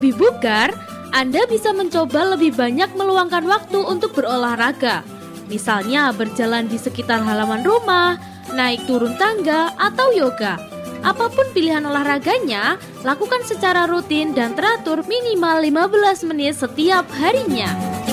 Lebih bugar, Anda bisa mencoba lebih banyak meluangkan waktu untuk berolahraga. Misalnya berjalan di sekitar halaman rumah, naik turun tangga, atau yoga. Apapun pilihan olahraganya, lakukan secara rutin dan teratur minimal 15 menit setiap harinya.